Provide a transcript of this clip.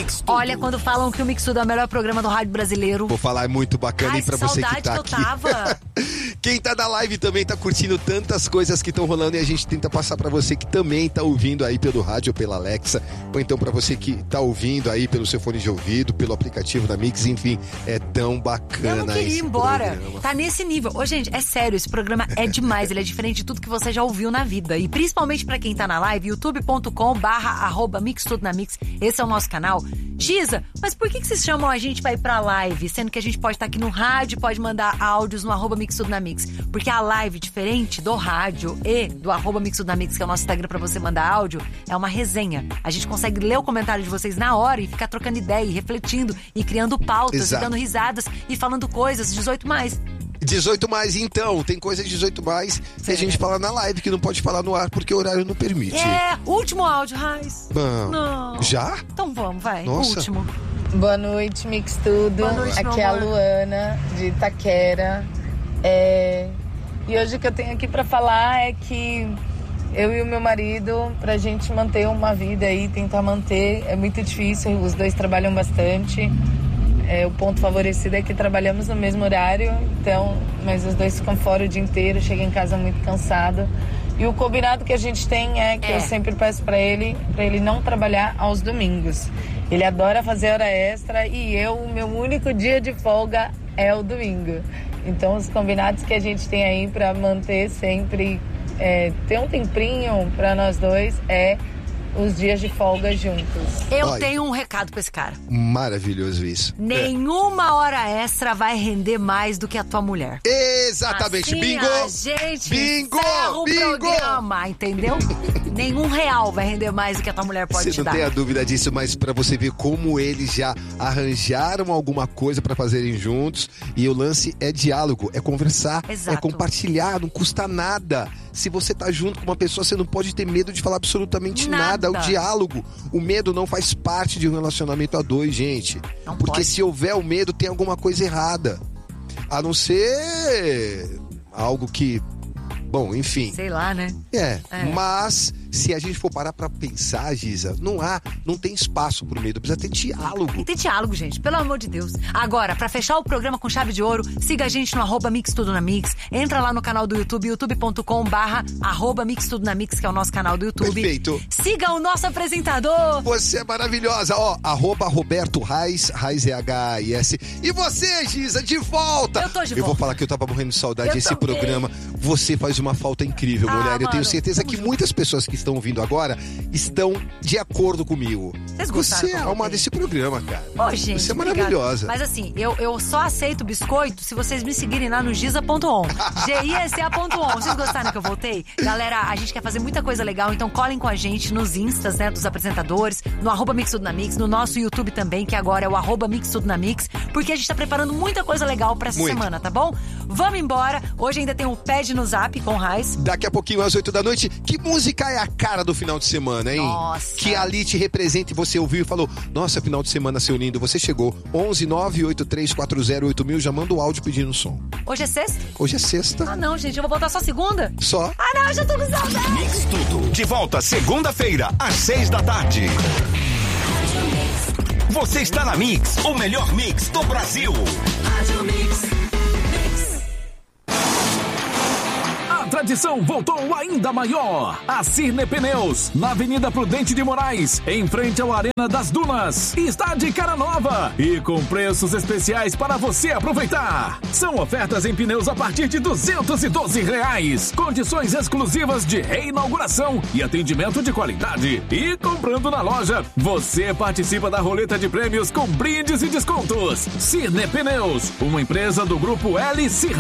Olha, quando falam que o Mix Tudo é o melhor programa do rádio brasileiro. Vou falar, é muito bacana. E pra você que tá aqui. Quem tá na live também tá curtindo tantas coisas que estão rolando e a gente tenta passar pra você que também tá ouvindo aí pelo rádio ou pela Alexa, ou então pra você que tá ouvindo aí pelo seu fone de ouvido, pelo aplicativo da Mix, enfim, é tão bacana. Eu não queria ir embora. Tá nesse nível. Ô, gente, é sério, esse programa é demais, ele é diferente de tudo que você já ouviu na vida. E principalmente pra quem tá na live, youtube.com/mixtudonamix. Esse é o nosso canal. Giza, mas por que vocês chamam a gente pra ir pra live? Sendo que a gente pode estar aqui no rádio, pode mandar áudios no @mixtudonamix. Porque a live, diferente do rádio e do @mixtudonamix, que é o nosso Instagram pra você mandar áudio, é uma resenha. A gente consegue ler o comentário de vocês na hora e ficar trocando ideia, e refletindo, e criando pautas, Exato. E dando risadas, e falando coisas 18+. 18+, então, tem coisa de 18+, que a gente fala na live, que não pode falar no ar, porque o horário não permite. Último áudio, Raiz. Não. Já? Então vamos, vai, Nossa. Último. Boa noite, Mix Tudo. Boa noite, aqui é a Luana, de Itaquera. E hoje o que eu tenho aqui pra falar é que eu e o meu marido, pra gente manter uma vida aí, tentar manter, é muito difícil, os dois trabalham bastante. O ponto favorecido é que trabalhamos no mesmo horário, então, mas os dois ficam fora o dia inteiro, chegam em casa muito cansado. E o combinado que a gente tem é que eu sempre peço pra ele não trabalhar aos domingos. Ele adora fazer hora extra e o meu único dia de folga é o domingo. Então, os combinados que a gente tem aí pra manter sempre, ter um tempinho pra nós dois os dias de folga juntos. Eu tenho um recado pra esse cara. Maravilhoso isso. Nenhuma hora extra vai render mais do que a tua mulher. Exatamente. Assim, bingo! A gente encerra o programa, entendeu? Nenhum real vai render mais do que a tua mulher pode te dar. Você não tem a dúvida disso, mas pra você ver como eles já arranjaram alguma coisa pra fazerem juntos. E o lance é diálogo, é conversar, Exato. É compartilhar, não custa nada. Se você tá junto com uma pessoa, você não pode ter medo de falar absolutamente nada. O diálogo, o medo não faz parte de um relacionamento a dois, gente. Não Porque pode. se houver o medo, tem alguma coisa errada. A não ser algo que... Bom, enfim. Sei lá, né? Mas se a gente for parar pra pensar, Giza, não tem espaço pro medo, precisa ter diálogo. Tem diálogo, gente, pelo amor de Deus. Agora, pra fechar o programa com chave de ouro, siga a gente no @mixtudonamix, entra lá no canal do YouTube, youtube.com/mixtudonamix, que é o nosso canal do YouTube. Perfeito. Siga o nosso apresentador. Você é maravilhosa, @Roberto Raiz, Raiz é H-I-S. E você, Giza, de volta. Eu tô de volta. Eu vou falar que eu tava morrendo de saudade desse também. programa. Você faz uma falta incrível, mulher. Eu mano, tenho certeza que muitas pessoas que estão ouvindo agora estão de acordo comigo. Vocês gostaram? Você é a alma desse programa, cara. Ô, gente, você é obrigada. maravilhosa. Mas assim, eu só aceito biscoito se vocês me seguirem lá no giza.on. GISA.on. Vocês gostaram que eu voltei? Galera, a gente quer fazer muita coisa legal, então colhem com a gente nos instas, né, dos apresentadores, no @mixtudonamix, no nosso YouTube também, que agora é o @mixtudonamix, porque a gente tá preparando muita coisa legal pra essa semana, tá bom? Vamos embora. Hoje ainda tem um Pede no Zap com Raiz. Daqui a pouquinho, às 8 da noite, que música é a cara do final de semana, hein? Nossa. Que ali te representa e você ouviu e falou, nossa, final de semana, seu lindo, você chegou. 11-983-40-8000, já manda o áudio pedindo som. Hoje é sexta? Hoje é sexta. Ah, não, gente, eu vou voltar só segunda? Só? Ah, não, eu já tô com saudade. Mix Tudo, de volta segunda-feira, às 6 da tarde. Você está na Mix, o melhor mix do Brasil. A tradição voltou ainda maior. A Cirne Pneus, na Avenida Prudente de Moraes, em frente ao Arena das Dunas. Está de cara nova e com preços especiais para você aproveitar. São ofertas em pneus a partir de R$212. Condições exclusivas de reinauguração e atendimento de qualidade. E comprando na loja, você participa da roleta de prêmios com brindes e descontos. Cirne Pneus, uma empresa do grupo L Cirne.